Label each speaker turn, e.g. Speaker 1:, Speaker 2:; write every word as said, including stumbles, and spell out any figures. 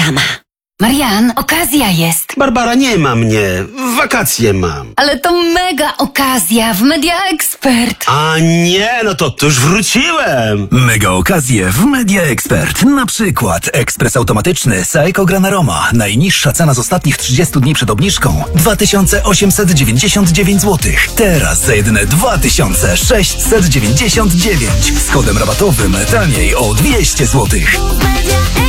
Speaker 1: sama.
Speaker 2: Marian, okazja jest.
Speaker 3: Barbara, nie ma mnie. Wakacje mam.
Speaker 2: Ale to mega okazja w Media Expert.
Speaker 3: A nie, no to, to już wróciłem.
Speaker 4: Mega okazje w Media Expert. Na przykład ekspres automatyczny Saeco Gran Aroma. Najniższa cena z ostatnich trzydziestu dni przed obniżką dwa tysiące osiemset dziewięćdziesiąt dziewięć złotych. Teraz za jedyne dwa tysiące sześćset dziewięćdziesiąt dziewięć. Z kodem rabatowym taniej o dwieście złotych.